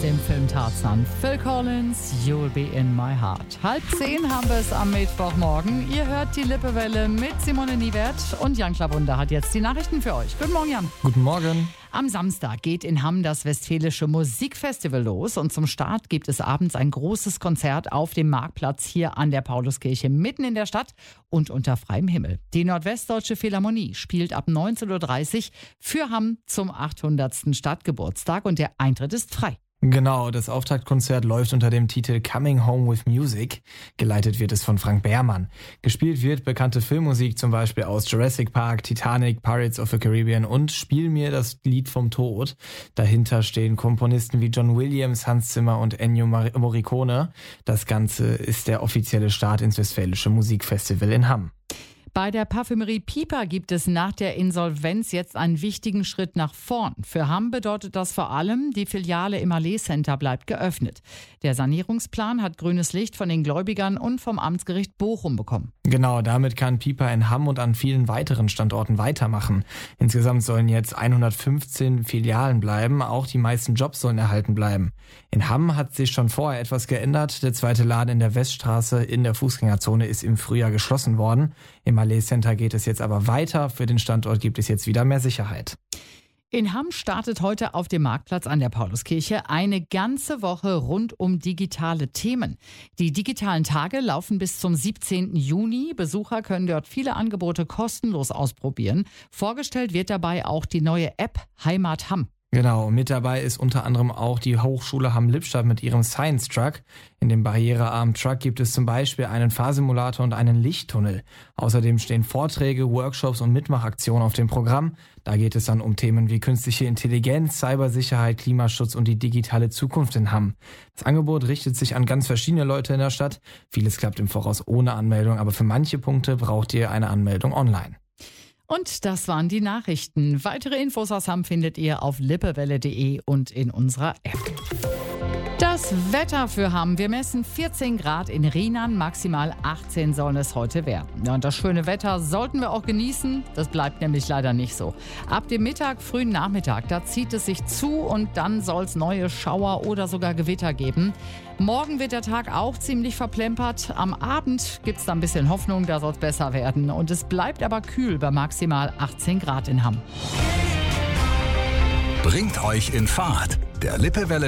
dem Film Tarzan. Phil Collins, You'll Be in My Heart. 9:30 haben wir es am Mittwochmorgen. Ihr hört die Lippewelle mit Simone Niewert und Jan Klabunde hat jetzt die Nachrichten für euch. Guten Morgen, Jan. Guten Morgen. Am Samstag geht in Hamm das Westfälische Musikfestival los und zum Start gibt es abends ein großes Konzert auf dem Marktplatz hier an der Pauluskirche mitten in der Stadt und unter freiem Himmel. Die Nordwestdeutsche Philharmonie spielt ab 19:30 Uhr für Hamm zum 800. Stadtgeburtstag und der Eintritt ist frei. Genau, das Auftaktkonzert läuft unter dem Titel Coming Home with Music. Geleitet wird es von Frank Behrmann. Gespielt wird bekannte Filmmusik zum Beispiel aus Jurassic Park, Titanic, Pirates of the Caribbean und Spiel mir das Lied vom Tod. Dahinter stehen Komponisten wie John Williams, Hans Zimmer und Ennio Morricone. Das Ganze ist der offizielle Start ins Westfälische Musikfestival in Hamm. Bei der Parfümerie Piper gibt es nach der Insolvenz jetzt einen wichtigen Schritt nach vorn. Für Hamm bedeutet das vor allem, die Filiale im Allee Center bleibt geöffnet. Der Sanierungsplan hat grünes Licht von den Gläubigern und vom Amtsgericht Bochum bekommen. Genau, damit kann Piper in Hamm und an vielen weiteren Standorten weitermachen. Insgesamt sollen jetzt 115 Filialen bleiben, auch die meisten Jobs sollen erhalten bleiben. In Hamm hat sich schon vorher etwas geändert. Der zweite Laden in der Weststraße in der Fußgängerzone ist im Frühjahr geschlossen worden. Im Allee Center geht es jetzt aber weiter. Für den Standort gibt es jetzt wieder mehr Sicherheit. In Hamm startet heute auf dem Marktplatz an der Pauluskirche eine ganze Woche rund um digitale Themen. Die digitalen Tage laufen bis zum 17. Juni. Besucher können dort viele Angebote kostenlos ausprobieren. Vorgestellt wird dabei auch die neue App Heimat Hamm. Genau, mit dabei ist unter anderem auch die Hochschule Hamm-Lippstadt mit ihrem Science Truck. In dem barrierearmen Truck gibt es zum Beispiel einen Fahrsimulator und einen Lichttunnel. Außerdem stehen Vorträge, Workshops und Mitmachaktionen auf dem Programm. Da geht es dann um Themen wie künstliche Intelligenz, Cybersicherheit, Klimaschutz und die digitale Zukunft in Hamm. Das Angebot richtet sich an ganz verschiedene Leute in der Stadt. Vieles klappt im Voraus ohne Anmeldung, aber für manche Punkte braucht ihr eine Anmeldung online. Und das waren die Nachrichten. Weitere Infos aus Hamm findet ihr auf lippewelle.de und in unserer App. Das Wetter für Hamm. Wir messen 14 Grad in Rheinland, maximal 18 sollen es heute werden. Ja, und das schöne Wetter sollten wir auch genießen. Das bleibt nämlich leider nicht so. Ab dem Mittag, frühen Nachmittag, da zieht es sich zu und dann soll es neue Schauer oder sogar Gewitter geben. Morgen wird der Tag auch ziemlich verplempert. Am Abend gibt es da ein bisschen Hoffnung, da soll es besser werden. Und es bleibt aber kühl bei maximal 18 Grad in Hamm. Bringt euch in Fahrt. Der Lippewelle